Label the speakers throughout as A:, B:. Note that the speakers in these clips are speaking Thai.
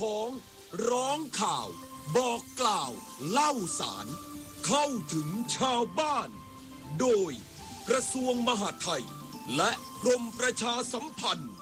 A: ของร้องข่าวบอกกล่าวเล่าสารเข้าถึงชาวบ้านโดยกระทรวงมหาดไทยและกรมประชาสัมพันธ์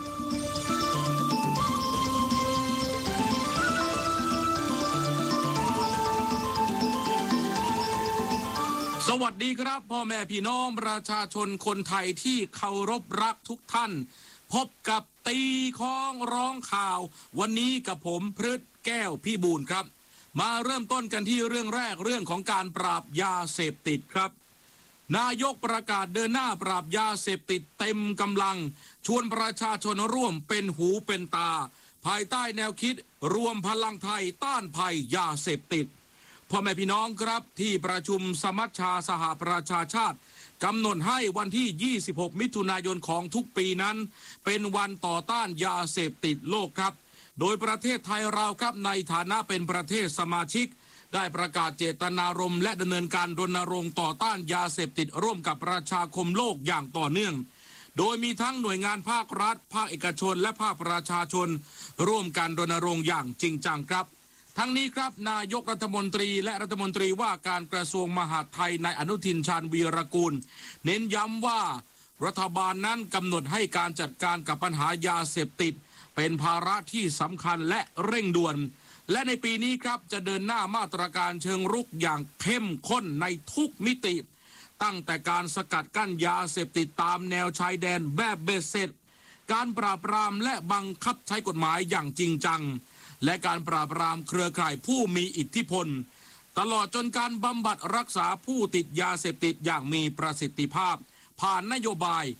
B: สวัสดีครับพ่อแม่พี่น้องประชาชนคนไทยที่เคารพรักทุกท่านพบกับตีค้องร้องข่าววันนี้กับผมพฤทธิ์แก้วพี่บูลครับมาเริ่มต้นกันที่เรื่องแรกเรื่องของการปราบยาเสพติดครับนายกประกาศเดินหน้าปราบยาเสพติดเต็มกำลังชวนประชาชนร่วมเป็นหูเป็นตาภายใต้แนวคิดรวมพลังไทยต้านภัยยาเสพติดพ่อแม่พี่น้องครับที่ประชุมสมัชชาสหประชาชาติกำหนดให้วันที่ 26 มิถุนายนของทุกปีนั้นเป็นวันต่อต้านยาเสพติดโลกครับโดยประเทศไทยเราครับในฐานะเป็นประเทศสมาชิกได้ประกาศเจตนารมณ์และดำเนินการรณรงค์ต่อต้านยาเสพติดร่วมกับประชาคมโลกอย่างต่อเนื่องโดยมีทั้งหน่วยงานภาครัฐภาคเอกชนและภาคประชาชนร่วมกันรณรงค์อย่างจริงจังครับทั้งนี้ครับนายกรัฐมนตรีและรัฐมนตรีว่าการกระทรวงมหาดไทยนายอนุทินชาญวีรกูลเน้นย้ำว่ารัฐบาลนั้นกำหนดให้การจัดการกับปัญหายาเสพติดเป็นภาระที่สำคัญและเร่งด่วนและในปีนี้ครับจะเดินหน้ามาตรการเชิงรุกอย่างเข้มข้นในทุกมิติตั้งแต่การสกัดกั้นยาเสพติดตามแนวชายแดนแบบเบ็ดเสร็จการปราบปรามและบังคับใช้กฎหมายอย่างจริงจังและการปราบปรามเครือข่ายผู้มีอิทธิพลตลอดจนการบำบัดรักษาผู้ติดยาเสพติดอย่างมีประสิทธิภาพผ่านนโยบาย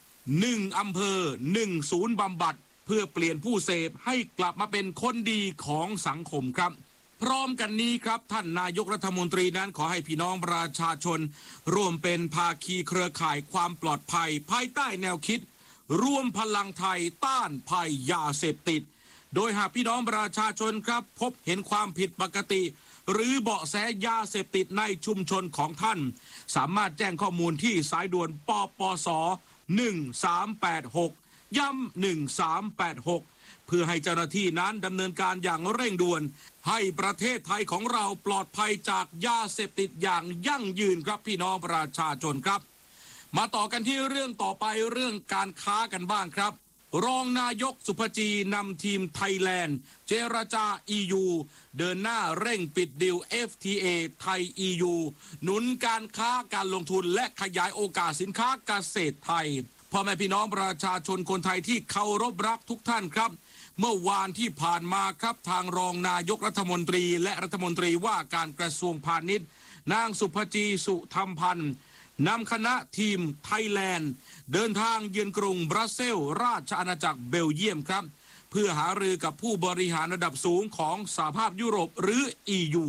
B: 1 อำเภอ 1 ศูนย์บำบัดเพื่อเปลี่ยนผู้เสพให้กลับมาเป็นคนดีของสังคมครับพร้อมกันนี้ครับท่านนายกรัฐมนตรีนั้นขอให้พี่น้องประชาชนร่วมเป็นภาคีเครือข่ายความปลอดภัยภายใต้แนวคิดร่วมพลังไทยต้านภัยยาเสพติดโดยหากพี่น้องประชาชนครับพบเห็นความผิดปกติหรือเบาะแสยาเสพติดในชุมชนของท่านสามารถแจ้งข้อมูลที่สายด่วนปปส1386ย้ำ1386เพื่อให้เจ้าหน้าที่นั้นดำเนินการอย่างเร่งด่วนให้ประเทศไทยของเราปลอดภัยจากยาเสพติดอย่างยั่งยืนครับพี่น้องประชาชนครับมาต่อกันที่เรื่องต่อไปเรื่องการค้ากันบ้างครับรองนายกสุภจีนำทีมไทยแลนด์เจรจา EU เดินหน้าเร่งปิดดีล FTA ไทย EU หนุนการค้าการลงทุนและขยายโอกาสสินค้าเกษตรไทยพ่อแม่พี่น้องประชาชนคนไทยที่เคารพรักทุกท่านครับเมื่อวานที่ผ่านมาครับทางรองนายกรัฐมนตรีและรัฐมนตรีว่าการกระทรวงพาณิชย์นางสุภจีสุธรรมพันธ์นำคณะทีมไทยแลนด์เดินทางเยือนกรุงบรัสเซลส์ราชอาณาจักรเบลเยียมครับเพื่อหารือกับผู้บริหารระดับสูงของสหภาพยุโรปหรือ EU